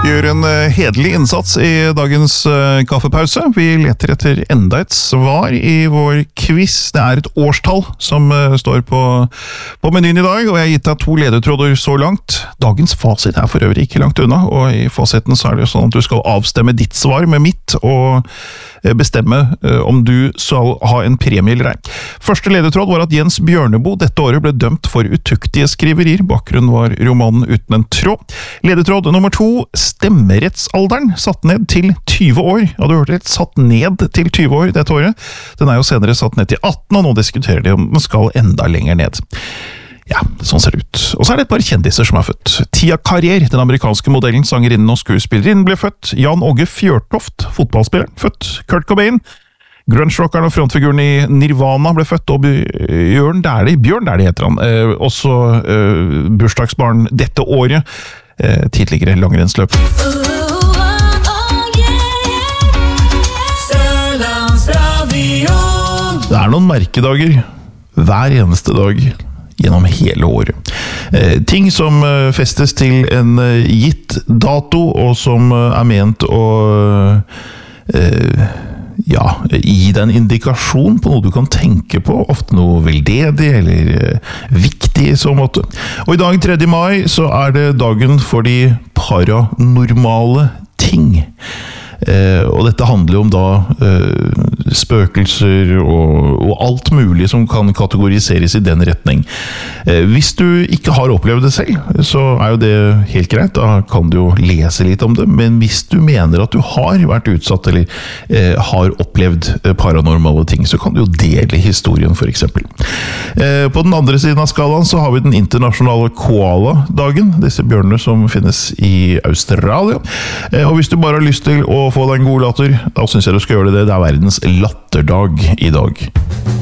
Gjør en hederlig innsats i dagens kaffepause. Vi leter etter enda et svar i vår quiz. Det et årstall som står på menyen i dag, og jeg har gitt deg 2 ledetråder så langt. Dagens fasit for øvrig ikke langt unna, og i fasiten så det jo sånn at du skal avstemme ditt svar med mitt, og bestemme om du skal ha en premie eller ei. Første ledetråd var at Jens Bjørneboe dette året ble dømt for utuktige skriverier. Bakgrunnen var romanen Uten en tråd. Ledetråd nummer 2, stemmerettsalderen satt ned til 20 år. Ja, du hørte rett, satt ned til 20 år dette året. Den jo senere satt ned til 18, og nå diskuterer de om den skal enda lenger ned. Ja, sånn ser det ut. Og så det et par kjendiser som født. Tia Carrier, den amerikanske modellen, sangerinnen og skuespillerinnen, ble født. Jan Åge Fjørtoft, fotballspilleren, født. Kurt Cobain, grunge-rockeren og frontfiguren i Nirvana, ble født. Og Bjørn Dæhlie heter han. Også bursdagsbarn dette året. Tidligere langrennsløp. Det noen merkedager hver eneste dag gjennom hele året. Ting som festes til en gitt dato, og som ment å gi deg en indikasjon på noe du kan tenke på, ofte noe veldedig eller viktig i så måte. Og i dag 3. mai så det dagen for de paranormale ting. Og dette handler jo om da spøkelser og alt mulig som kan kategoriseres i den retning. Hvis du ikke har opplevd det selv, så jo det helt greit, da kan du jo lese litt om det, men hvis du mener at du har vært utsatt eller har opplevd paranormale ting, så kan du jo dele historien for eksempel. På den andre siden av skalaen så har vi den internasjonale koala-dagen, disse bjørnene som finnes i Australia. Og hvis du bare har lyst til å få deg en god latter, da synes jeg du skal gjøre det. Det verdens latterdag i dag.